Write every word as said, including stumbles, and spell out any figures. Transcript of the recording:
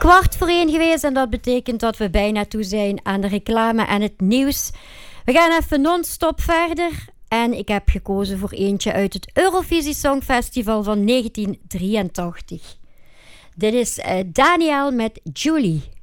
kwart voor één geweest en dat betekent dat we bijna toe zijn aan de reclame en het nieuws. We gaan even non-stop verder en ik heb gekozen voor eentje uit het Eurovisie Songfestival van negentien drieëntachtig. Dit is uh, Daniel met Julie.